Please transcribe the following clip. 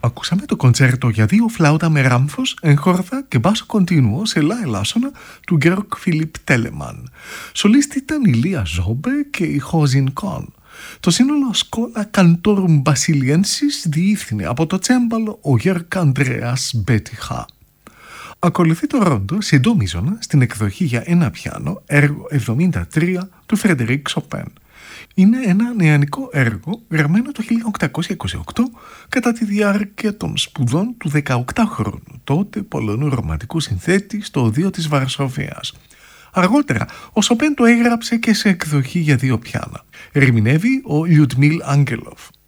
Ακούσαμε το κοντσέρτο για δύο φλάουτα με ράμφος, εγχόρδα και μπάσο κοντίνουο σε λα ελάσσονα του Γκέροκ Φίλιπ Τέλεμαν. Σολίστη ήταν η Λία Ζόμπε και η Χόζιν Κον. Το σύνολο Σκόλα Καντόρουμ Μπασιλιένσις διεύθυνε από το τσέμπαλο ο Γέρκ Ανδρέας Μπέτιχα. Ακολουθεί το ρόντο συντόμιζωνα στην εκδοχή για ένα πιάνο, έργο 73 του Φρεντερίκ Σοπέν. Είναι ένα νεανικό έργο γραμμένο το 1828 κατά τη διάρκεια των σπουδών του 18χρονου τότε Πολωνού ρομαντικού συνθέτη στο Οδείο της Βαρσοβίας. Αργότερα, ο Σοπέν το έγραψε και σε εκδοχή για δύο πιάνα. Ερμηνεύει ο Λιουτμίλ Άγγελοφ.